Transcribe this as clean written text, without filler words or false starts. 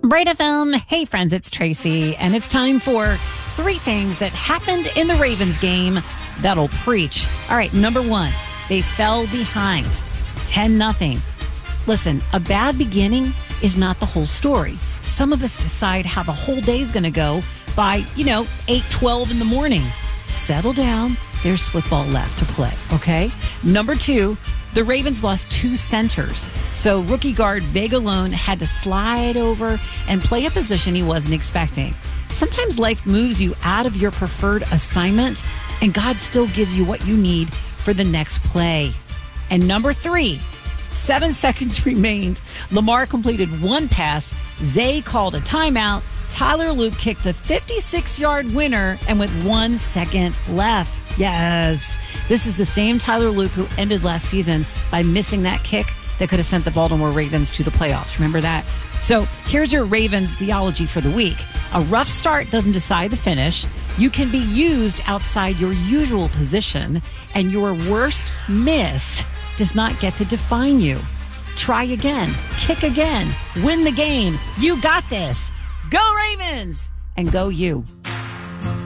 Bright FM. Hey, friends, it's Tracy, and it's time for 3 things that happened in the Ravens game that'll preach. All right, number 1, they fell behind 10-0. Listen, a bad beginning is not the whole story. Some of us decide how the whole day is going to go by, 8:12 in the morning. Settle down. There's football left to play, okay? Number 2, the Ravens lost 2 centers. So rookie guard Vega Lone had to slide over and play a position he wasn't expecting. Sometimes life moves you out of your preferred assignment, and God still gives you what you need for the next play. And number 3, 7 seconds remained. Lamar completed 1 pass. Zay called a timeout. Tyler Loop kicked the 56-yard winner, and with 1 second left. Yes, this is the same Tyler Loop who ended last season by missing that kick that could have sent the Baltimore Ravens to the playoffs. Remember that? So here's your Ravens theology for the week. A rough start doesn't decide the finish. You can be used outside your usual position, and your worst miss does not get to define you. Try again. Kick again. Win the game. You got this. Go Ravens! And go you.